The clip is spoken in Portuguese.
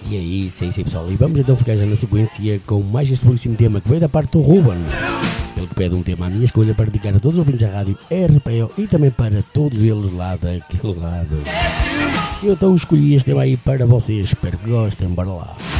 E é isso pessoal. E vamos então ficar já na sequência com mais este belíssimo tema que veio da parte do Ruben. Ele que pede um tema à minha escolha para dedicar a todos os ouvintes da rádio RPO e também para todos eles lá daquele lado. Eu então escolhi este tema aí para vocês. Espero que gostem. Bora lá.